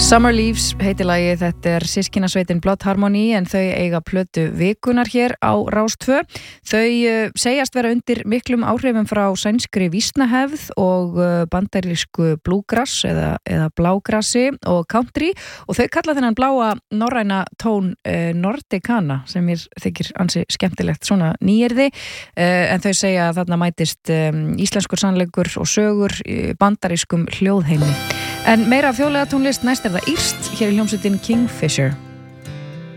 Summer Leaves heitir lagið, þetta systkinasveitin Blood Harmony en þau eiga plötu vikunar hér á Rás 2. Þau segjast vera undir miklum áhrifum frá sænskri vísnahefð og bandarísku bluegrass eða blágrassi og country og þau kalla þennan bláa norræna tón Nordicana sem mér þykir ansi skemmtilegt svona nýyrði en þau segja að þarna mætist íslenskur sannleikur og sögur bandarískum hljóðheimi. En meira af þjóðlega tónlist, næst það írskt, hér í hljómsveitin Kingfisher.